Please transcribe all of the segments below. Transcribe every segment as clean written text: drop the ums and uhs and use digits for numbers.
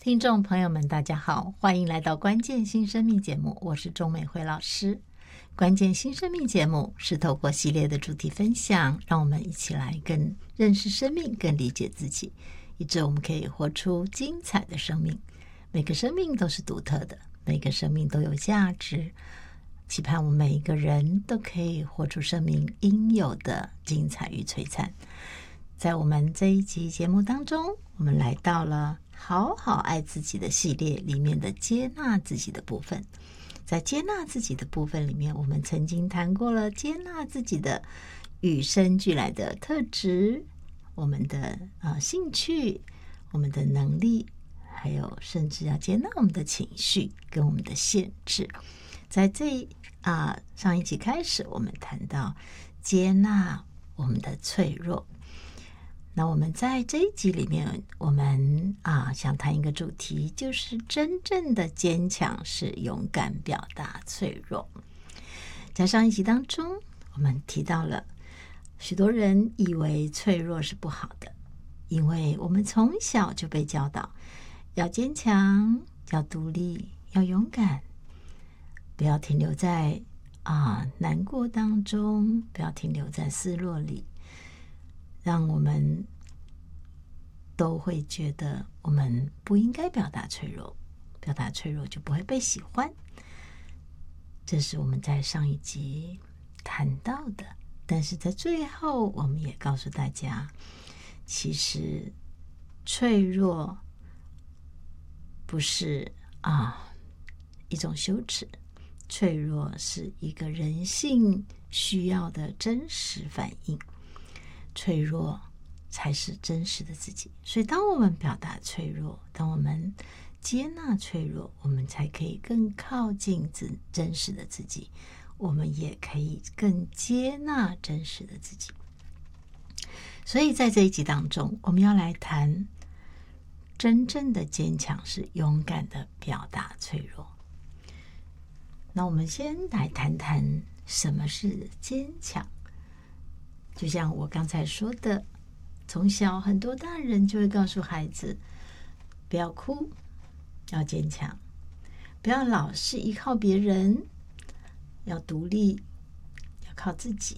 听众朋友们，大家好，欢迎来到关键新生命节目，我是钟美惠老师。关键新生命节目是透过系列的主题分享，让我们一起来更认识生命，更理解自己，以致我们可以活出精彩的生命。每个生命都是独特的，每个生命都有价值，期盼我们每一个人都可以活出生命应有的精彩与璀璨。在我们这一集节目当中，我们来到了好好爱自己的系列里面的接纳自己的部分。在接纳自己的部分里面，我们曾经谈过了接纳自己的与生俱来的特质，我们的兴趣，我们的能力，还有甚至要接纳我们的情绪跟我们的限制。在上一集开始，我们谈到接纳我们的脆弱。那我们在这一集里面，我们想谈一个主题，就是真正的坚强是勇敢表达脆弱。在上一集当中，我们提到了许多人以为脆弱是不好的，因为我们从小就被教导要坚强，要独立，要勇敢，不要停留在难过当中，不要停留在失落里，让我们都会觉得我们不应该表达脆弱，表达脆弱就不会被喜欢。这是我们在上一集谈到的，但是在最后我们也告诉大家，其实脆弱不是一种羞耻，脆弱是一个人性需要的真实反应，脆弱才是真实的自己。所以当我们表达脆弱，当我们接纳脆弱，我们才可以更靠近真实的自己，我们也可以更接纳真实的自己。所以在这一集当中，我们要来谈真正的坚强是勇敢的表达脆弱。那我们先来谈谈什么是坚强。就像我刚才说的，从小很多大人就会告诉孩子，不要哭，要坚强，不要老是依靠别人，要独立，要靠自己，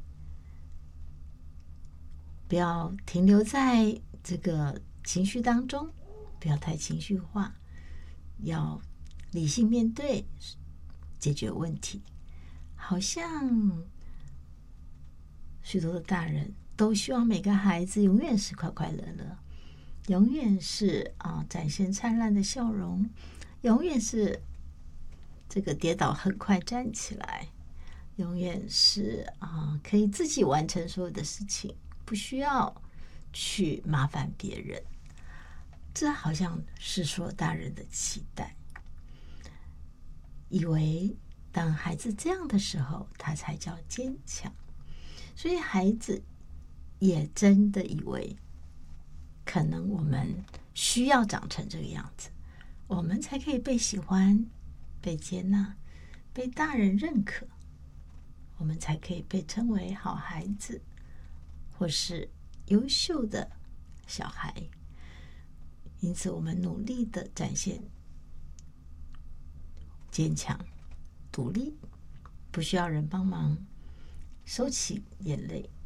不要停留在这个情绪当中，不要太情绪化，要理性面对，解决问题。好像许多的大人都希望每个孩子永远是快快乐乐，永远是展现灿烂的笑容，永远是这个跌倒很快站起来，永远是可以自己完成所有的事情，不需要去麻烦别人。这好像是所有大人的期待，以为当孩子这样的时候，他才叫坚强。所以孩子也真的以为，可能我们需要长成这个样子，我们才可以被喜欢，被接纳，被大人认可，我们才可以被称为好孩子，或是优秀的小孩。因此我们努力的展现坚强、独立，不需要人帮忙，收起眼泪，